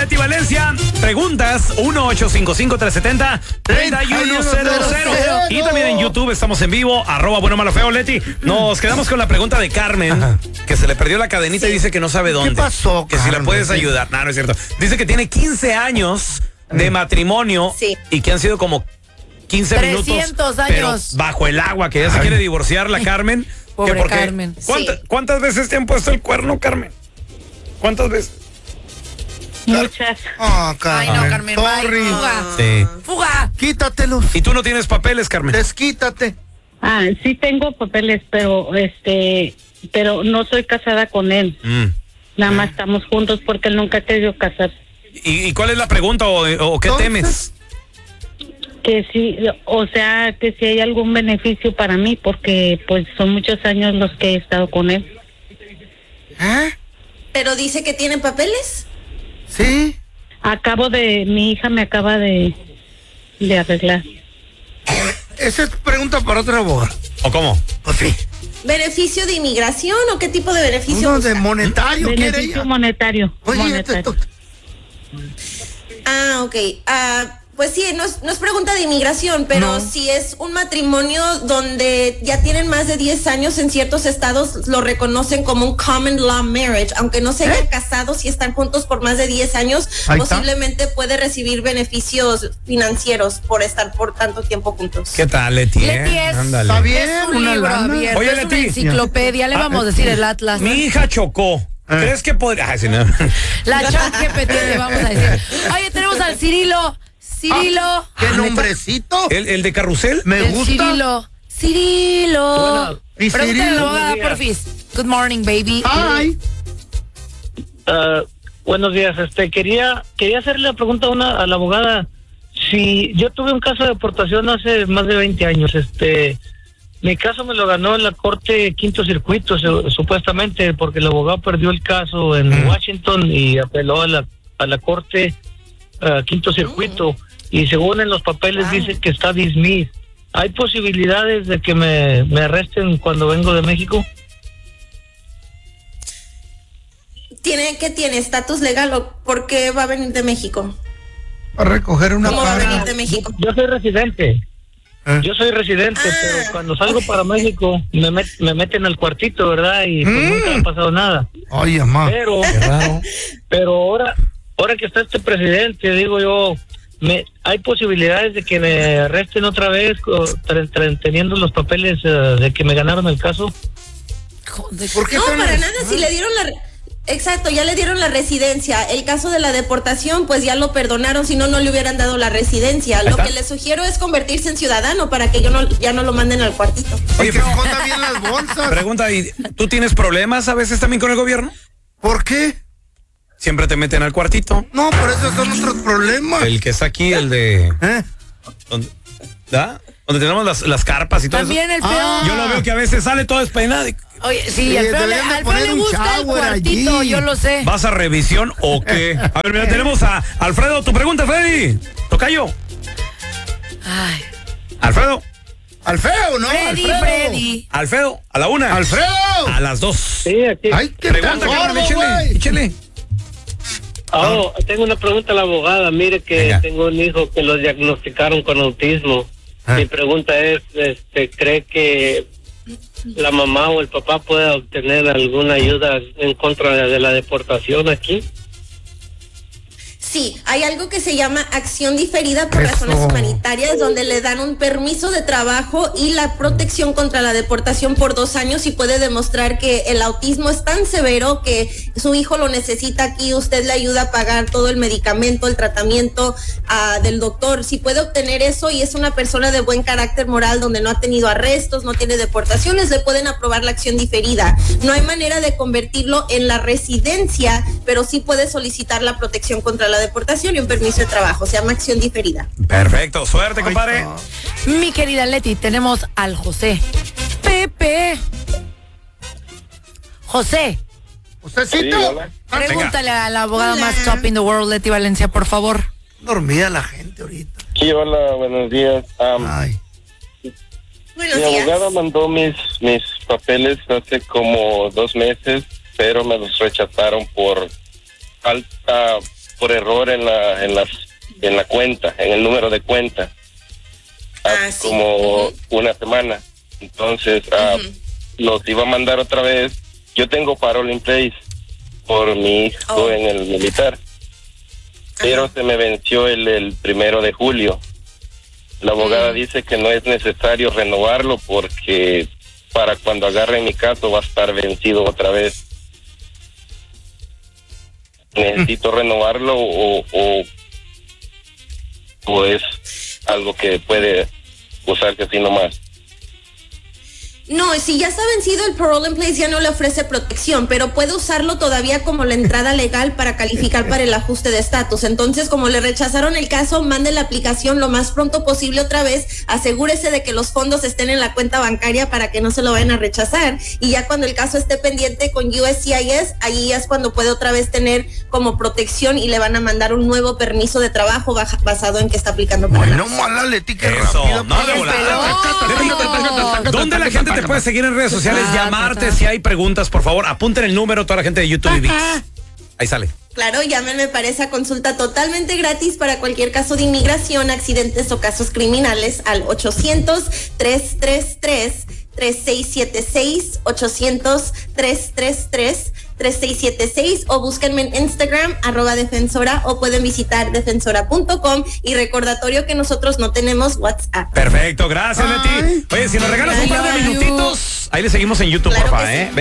Leti Valencia. Preguntas 1-855-370-3100. Y también en YouTube estamos en vivo, @buenomalofeo. Leti, nos quedamos con la pregunta de Carmen, que se le perdió la cadenita y dice que no sabe dónde. ¿Qué pasó, Que Carmen? si la puedes ayudar. No, no es cierto. Dice que tiene 15 años de matrimonio y que han sido como 15 minutos. 300 años. Pero bajo el agua, que ya se quiere divorciar la Carmen. Pobre porque, Carmen. ¿Cuántas veces te han puesto el cuerno, Carmen? ¿Cuántas veces? Muchas. Oh, Carmen. Ay, no, Carmen. Sorry. Bye. Fuga. Sí. Fuga. Quítatelos. ¿Y tú no tienes papeles, Carmen? Desquítate. Sí tengo papeles, pero pero no soy casada con él. Nada más estamos juntos porque él nunca ha querido casarse. ¿Y cuál es la pregunta o qué temes? Que sí, o sea, que si hay algún beneficio para mí, porque pues son muchos años los que he estado con él. Pero dice que tiene papeles. Sí. Mi hija me acaba de arreglar. Esa es pregunta para otra abogada. ¿O cómo? Pues sí. ¿Beneficio de inmigración o qué tipo de beneficio? Uno de monetario quiere Beneficio ella. monetario. Oye, monetario. Ok. Pues sí, no es pregunta de inmigración, pero si es un matrimonio donde ya tienen más de 10 años, en ciertos estados lo reconocen como un common law marriage, aunque no se hayan casado, si están juntos por más de 10 años, Ahí está. posiblemente puede recibir beneficios financieros por estar por tanto tiempo juntos. ¿Qué tal, Leti? Leti es, Ándale. Está bien, es un una libro lana. abierto, Oye, es una Leti. enciclopedia, le vamos a decir el Atlas. Mi hija chocó. ¿Crees que podría? Sí, no. La ChatGPT le vamos a decir. Oye, tenemos al Cirilo. Cirilo. ¿Qué nombrecito? ¿El de Carrusel? Me El gusta. Cirilo. ¿Y Pregúntale a la Cirilo? abogada, porfis. Good morning, baby. Ay. Buenos días. Quería hacerle la pregunta a la abogada. Si yo tuve un caso de deportación hace más de 20 años, mi caso me lo ganó en la corte Quinto Circuito, supuestamente, porque el abogado perdió el caso en Washington y apeló a la corte Quinto Circuito, y según en los papeles dice que está dismissed. ¿Hay posibilidades de que me arresten cuando vengo de México? ¿Qué tiene? ¿Estatus legal o por qué va a venir de México? A recoger una ¿Cómo va a venir paga. de México? Yo soy residente. Yo soy residente, pero cuando salgo para México me meten al cuartito, ¿verdad? Y pues nunca me ha pasado nada. Ay, mamá. Pero ahora que está este presidente, digo yo, hay posibilidades de que me arresten otra vez teniendo los papeles de que me ganaron el caso. ¿Por qué No, tan- para nada, si le dieron Exacto, ya le dieron la residencia. El caso de la deportación, pues ya lo perdonaron, si no, no le hubieran dado la residencia. Lo que le sugiero es convertirse en ciudadano para que ya no lo manden al cuartito. Oye, que esconda bien las bolsas. Pregunta, ¿y tú tienes problemas a veces también con el gobierno? ¿Por qué? Siempre te meten al cuartito. No, por eso son otros problemas. El que está aquí, el de... Donde tenemos las carpas y todo También eso. el feo. Yo lo veo que a veces sale todo despeinado. Oye, sí, al feo deberían de al feo poner le un gusta el shower cuartito, allí. yo lo sé. ¿Vas a revisión o qué? A ver, mira, tenemos a Alfredo. Tu pregunta, Freddy. Tocayo. Ay. Alfredo. Al feo, ¿no? Freddy. Alfredo, a la 1. ¡Alfredo! A las 2. Sí, aquí. ¡Ay, qué Pregunta, tan Carmen, gordo, güey! échale. Tengo una pregunta a la abogada. Mire que Venga. tengo un hijo que lo diagnosticaron con autismo. Mi pregunta es, ¿cree que la mamá o el papá pueda obtener alguna ayuda en contra de la deportación aquí? Sí, hay algo que se llama acción diferida por Eso. razones humanitarias, donde le dan un permiso de trabajo y la protección contra la deportación por 2 años, y puede demostrar que el autismo es tan severo que su hijo lo necesita aquí. Usted le ayuda a pagar todo el medicamento, el tratamiento del doctor. Si puede obtener eso y es una persona de buen carácter moral, donde no ha tenido arrestos, no tiene deportaciones, le pueden aprobar la acción diferida. No hay manera de convertirlo en la residencia, pero sí puede solicitar la protección contra la deportación y un permiso de trabajo. Se llama acción diferida. Perfecto, suerte, compadre. Mi querida Leti, tenemos al José. Pepe. José, ¿Josecito? Sí, hola. pregúntale a la abogada Hola. más top in the world, Leti Valencia, por favor. Dormida la gente ahorita. Sí, hola, buenos días. Ay. Buenos Mi días. abogada mandó mis papeles hace como 2 meses, pero me los rechazaron por por error en la cuenta, en el número de cuenta. Hace como una semana. Entonces, los iba a mandar otra vez. Yo tengo parole in place por mi hijo en el militar. Pero se me venció el 1 de julio. La abogada dice que no es necesario renovarlo porque para cuando agarren mi caso va a estar vencido otra vez. ¿Necesito renovarlo o es algo que puede usarse así nomás? No, si ya está vencido el parole in place ya no le ofrece protección, pero puede usarlo todavía como la entrada legal para calificar para el ajuste de estatus. Entonces, como le rechazaron el caso, mande la aplicación lo más pronto posible otra vez, asegúrese de que los fondos estén en la cuenta bancaria para que no se lo vayan a rechazar, y ya cuando el caso esté pendiente con USCIS, ahí es cuando puede otra vez tener como protección y le van a mandar un nuevo permiso de trabajo basado en que está aplicando para no mala, Leti, que eso, rápido. no de volada. ¿Dónde la gente te puede seguir en redes sociales? Llamarte si hay preguntas, por favor. Apunten el número, toda la gente de YouTube y ViX. Ahí sale. Claro, llámenme para esa consulta totalmente gratis para cualquier caso de inmigración, accidentes o casos criminales al 800-333-3676, 800-333-3676, o búsquenme en Instagram, @defensora, o pueden visitar defensora.com, y recordatorio que nosotros no tenemos WhatsApp. Perfecto, gracias, Leti. Oye, si nos regalas un par de minutitos, ahí le seguimos en YouTube, Claro porfa, que sí.